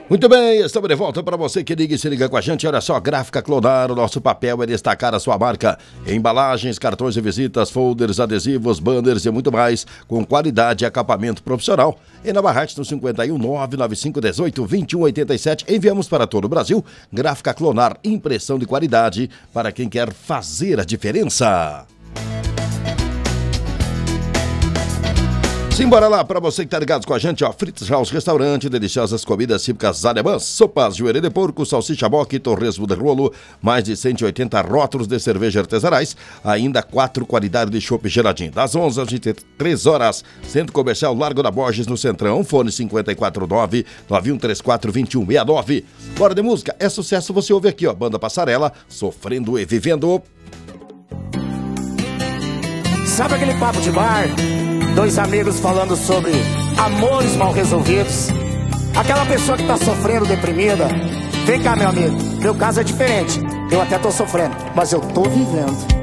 Muito bem, estamos de volta para você que liga e se liga com a gente. Olha só, Gráfica Clonar, o nosso papel é destacar a sua marca. Embalagens, cartões de visitas, folders, adesivos, banners e muito mais, com qualidade e acabamento profissional. E na Barrate no 51 99518 2187. Enviamos para todo o Brasil. Gráfica Clonar, impressão de qualidade para quem quer fazer a diferença. Simbora lá, para você que tá ligado com a gente, ó, Fritz House Restaurante, deliciosas comidas típicas alemãs, sopas, joelho de porco, salsicha boque, torresmo de rolo, mais de 180 rótulos de cerveja artesanais, ainda 4 qualidades de chopp geladinho. Das 11 às 23 horas, Centro Comercial Largo da Borges, no Centrão, fone 549-9134-2169. Bora de música, é sucesso, você ouve aqui, ó, Banda Passarela, Sofrendo e Vivendo. Sabe aquele papo de bar? Dois amigos falando sobre amores mal resolvidos. Aquela pessoa que tá sofrendo, deprimida. Vem cá, meu amigo, meu caso é diferente. Eu até tô sofrendo, mas eu tô vivendo.